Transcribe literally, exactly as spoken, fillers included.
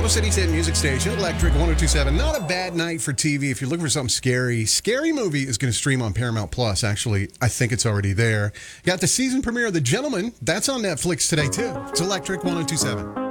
Capital City's hit music station, Electric one oh two point seven. Not a bad night for T V. If you're looking for something scary, Scary Movie is going to stream on Paramount Plus. Actually, I think it's already there. Got the season premiere of The Gentleman. That's on Netflix today, too. It's Electric one oh two point seven.